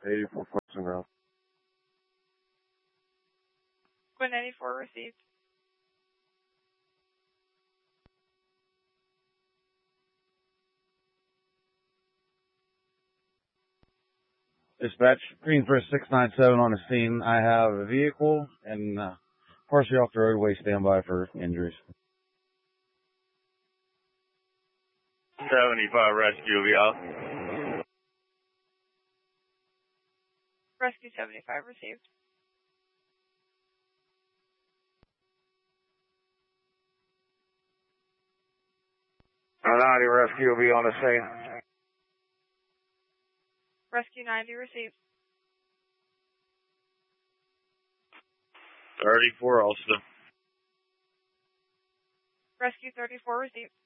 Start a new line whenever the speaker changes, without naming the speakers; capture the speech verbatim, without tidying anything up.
eighty-four question ground.
Quinn ninety-four received.
Dispatch, Green for six nine seven on the scene. I have a vehicle and uh, partially off the roadway. Standby for injuries.
seventy-five rescue will be out.
Rescue seventy-five received.
ninety rescue will be on the scene.
Rescue ninety received.
thirty-four also.
Rescue thirty-four received.